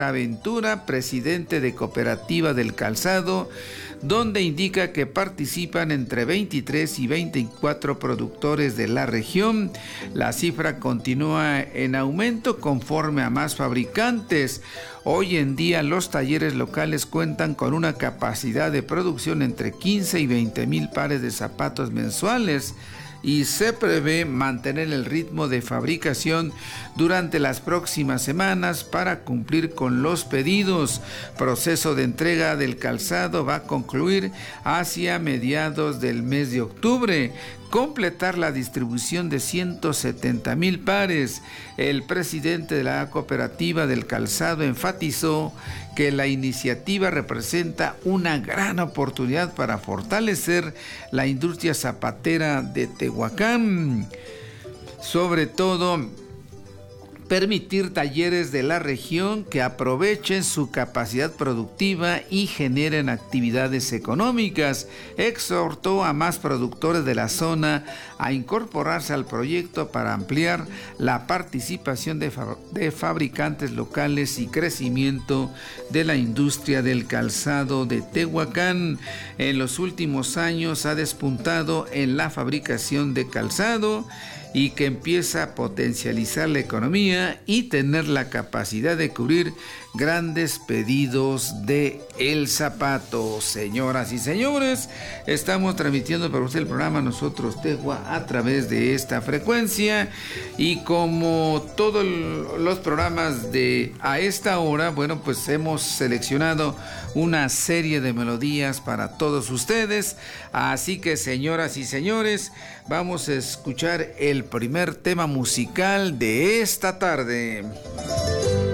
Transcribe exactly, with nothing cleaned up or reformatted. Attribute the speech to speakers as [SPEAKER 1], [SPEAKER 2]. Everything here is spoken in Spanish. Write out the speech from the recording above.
[SPEAKER 1] Aventura, presidente de Cooperativa del Calzado, donde indica que participan entre veintitrés y veinticuatro productores de la región. La cifra continúa en aumento conforme a más fabricantes. Hoy en día los talleres locales cuentan con una capacidad de producción entre quince y veinte mil pares de zapatos mensuales, y se prevé mantener el ritmo de fabricación durante las próximas semanas para cumplir con los pedidos. Proceso de entrega del calzado va a concluir hacia mediados del mes de octubre. Completar la distribución de ciento setenta mil pares. El presidente de la Cooperativa del Calzado enfatizó que la iniciativa representa una gran oportunidad para fortalecer la industria zapatera de Tehuacán. Sobre todo, permitir talleres de la región que aprovechen su capacidad productiva y generen actividades económicas. Exhortó a más productores de la zona a incorporarse al proyecto para ampliar la participación de, fab- de fabricantes locales y crecimiento de la industria del calzado de Tehuacán. En los últimos años ha despuntado en la fabricación de calzado y que empieza a potencializar la economía y tener la capacidad de cubrir grandes pedidos de el zapato. Señoras y señores, estamos transmitiendo para usted el programa Nosotros Tegua a través de esta frecuencia, y como todos los programas de a esta hora, bueno, pues hemos seleccionado una serie de melodías para todos ustedes. Así que, señoras y señores, vamos a escuchar el primer tema musical de esta tarde.